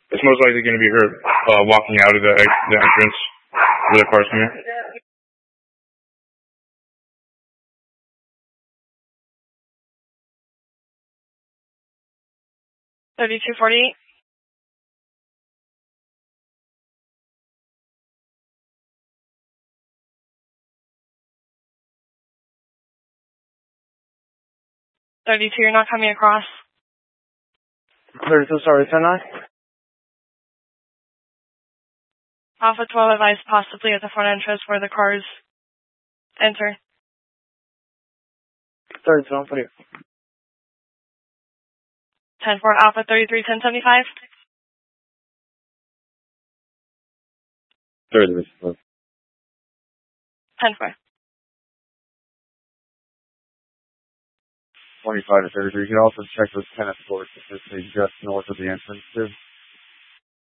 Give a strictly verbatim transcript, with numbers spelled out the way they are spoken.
It's most likely going to be her uh, walking out of the, the entrance where the car's coming. thirty-two forty-eight. thirty-two, you're not coming across. thirty-two, sorry, ten nine. Alpha twelve advised possibly at the front entrance where the cars enter. thirty-two, I'm for you. ten four, Alpha thirty-three, ten seventy-five. thirty-three. ten four. twenty-five to thirty-three. You can also check those tennis courts if it's just north of the entrance, too.